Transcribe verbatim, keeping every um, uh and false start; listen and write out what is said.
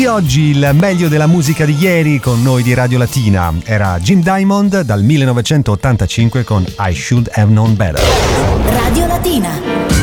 di oggi il meglio della musica di ieri con noi di Radio Latina. Era Jim Diamond dal millenovecentottantacinque con I Should Have Known Better. Radio Latina.